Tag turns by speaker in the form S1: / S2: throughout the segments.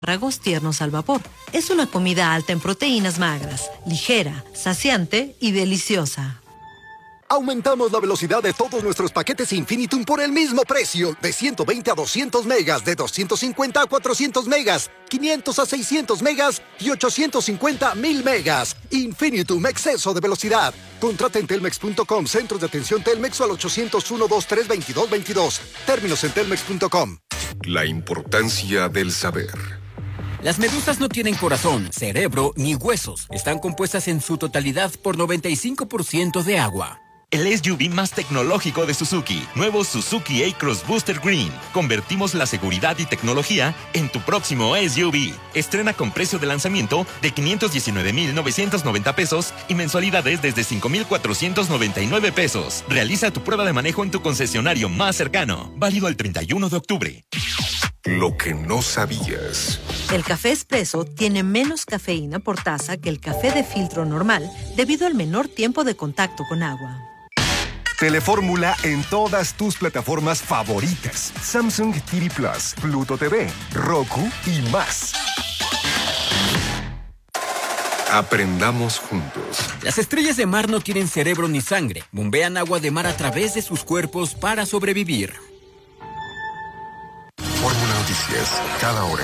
S1: Espárragos tiernos al vapor. Es una comida alta en proteínas magras, ligera, saciante y deliciosa.
S2: Aumentamos la velocidad de todos nuestros paquetes Infinitum por el mismo precio. De 120 a 200 megas, de 250 a 400 megas, 500 a 600 megas y 850 a 1000 megas. Infinitum, exceso de velocidad. Contrata en telmex.com, centros de atención Telmex o al 801-223-2222. Términos en telmex.com.
S3: La importancia del saber.
S4: Las medusas no tienen corazón, cerebro ni huesos. Están compuestas en su totalidad por 95% de agua.
S5: El SUV más tecnológico de Suzuki. Nuevo Suzuki A-Cross Booster Green. Convertimos la seguridad y tecnología en tu próximo SUV. Estrena con precio de lanzamiento de 519,990 pesos y mensualidades desde 5,499 pesos. Realiza tu prueba de manejo en tu concesionario más cercano. Válido el 31 de octubre.
S3: Lo que no sabías.
S1: El café expreso tiene menos cafeína por taza que el café de filtro normal debido al menor tiempo de contacto con agua.
S6: Telefórmula en todas tus plataformas favoritas. Samsung TV Plus, Pluto TV, Roku y más.
S3: Aprendamos juntos.
S4: Las estrellas de mar no tienen cerebro ni sangre. Bombean agua de mar a través de sus cuerpos para sobrevivir.
S3: Fórmula Noticias, cada hora.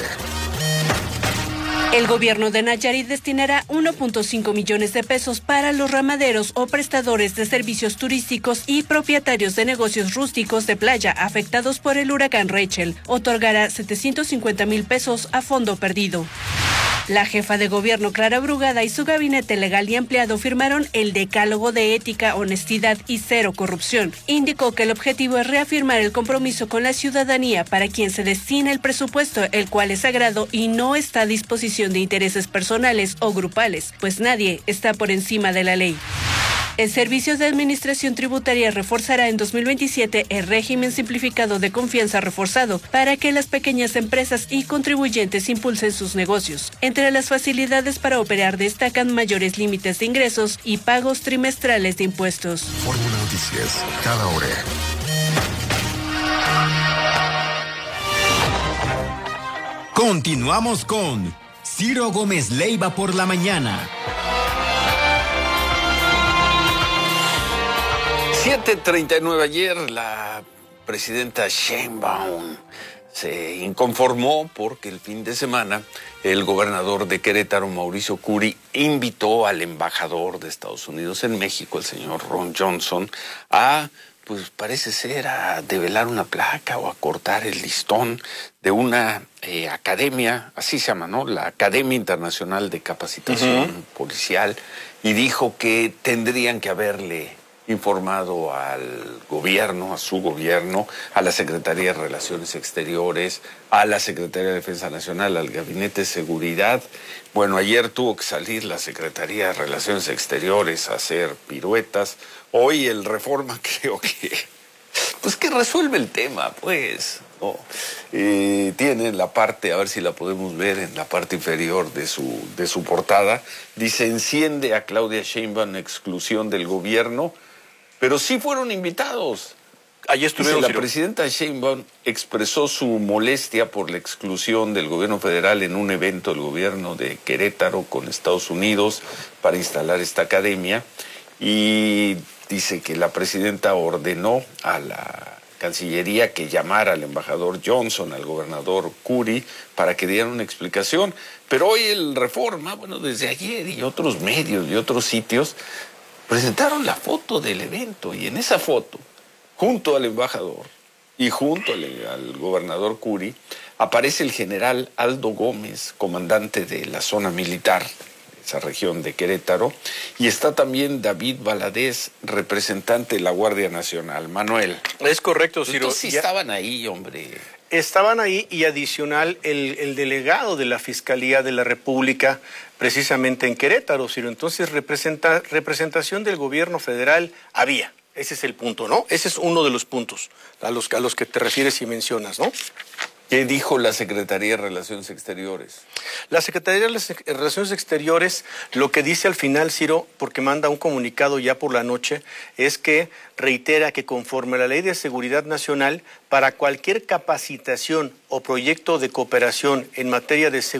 S7: El gobierno de Nayarit destinará 1.5 millones de pesos para los ramaderos o prestadores de servicios turísticos y propietarios de negocios rústicos de playa afectados por el huracán Rachel. Otorgará 750,000 pesos a fondo perdido. La jefa de gobierno Clara Brugada y su gabinete legal y empleado firmaron el Decálogo de Ética, Honestidad y Cero Corrupción. Indicó que el objetivo es reafirmar el compromiso con la ciudadanía para quien se destina el presupuesto, el cual es sagrado y no está a disposición de intereses personales o grupales, pues nadie está por encima de la ley. El Servicio de Administración Tributaria reforzará en 2027 el régimen simplificado de confianza reforzado para que las pequeñas empresas y contribuyentes impulsen sus negocios. Entre las facilidades para operar destacan mayores límites de ingresos y pagos trimestrales de impuestos.
S3: Fórmula Noticias, cada hora.
S8: Continuamos con Ciro Gómez Leiva por la mañana.
S9: 7:39 ayer, la presidenta Sheinbaum se inconformó porque el fin de semana el gobernador de Querétaro, Mauricio Curi, invitó al embajador de Estados Unidos en México, el señor Ron Johnson, a, pues parece ser, a develar una placa o a cortar el listón de una academia, así se llama, ¿no? La Academia Internacional de Capacitación Policial, y dijo que tendrían que haberle informado al gobierno, a su gobierno, a la Secretaría de Relaciones Exteriores, a la Secretaría de Defensa Nacional, al Gabinete de Seguridad. Bueno, ayer tuvo que salir la Secretaría de Relaciones Exteriores a hacer piruetas. Hoy el Reforma creo que, pues que resuelve el tema, pues, ¿no? Tiene la parte, a ver si la podemos ver en la parte inferior de su portada, dice: enciende a Claudia Sheinbaum exclusión del gobierno. Pero sí fueron invitados.
S10: Allí estuvieron.
S9: La presidenta Sheinbaum expresó su molestia por la exclusión del gobierno federal en un evento del gobierno de Querétaro con Estados Unidos para instalar esta academia, y dice que la presidenta ordenó a la Cancillería que llamara al embajador Johnson, al gobernador Curi, para que dieran una explicación. Pero hoy el Reforma, bueno, desde ayer, y otros medios y otros sitios presentaron la foto del evento, y en esa foto, junto al embajador y junto al gobernador Curi, aparece el general Aldo Gómez, comandante de la zona militar, esa región de Querétaro, y está también David Valadez, representante de la Guardia Nacional. Manuel.
S10: Es correcto, Ciro.
S9: Entonces sí estaban ahí, hombre.
S10: Estaban ahí, y adicional el delegado de la Fiscalía de la República, precisamente en Querétaro, Ciro. Entonces representación del gobierno federal había. Ese es el punto, ¿no? Ese es uno de los puntos a los que te refieres y mencionas, ¿no?
S9: ¿Qué dijo la Secretaría de Relaciones Exteriores?
S10: La Secretaría de Relaciones Exteriores lo que dice al final, Ciro, porque manda un comunicado ya por la noche, es que reitera que conforme a la Ley de Seguridad Nacional, para cualquier capacitación o proyecto de cooperación en materia de seguridad,